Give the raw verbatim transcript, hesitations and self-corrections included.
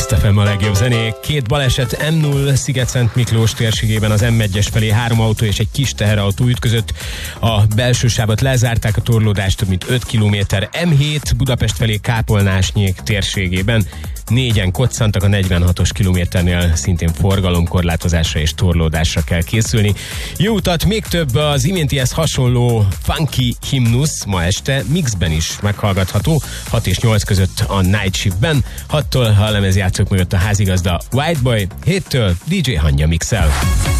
Blast ef em a legjobb zenék. Két baleset em nulla Sziget-Szent Miklós térségében az em egyes felé három autó és egy kis teherautó ütközött. A belső sávot lezárták, a torlódás több mint öt kilométer. em hét Budapest felé Kápolnásnyék térségében négyen koccantak, a negyvenhatos kilométernél szintén forgalomkorlátozásra és torlódásra kell készülni. Jó utat, még több az iméntihez hasonló funky himnusz ma este mixben is meghallgatható, hat és nyolc között a Night Shiftben, hattól a lemezjátszók mögött a házigazda Whiteboy, héttől dé dzsé Hangya mixel.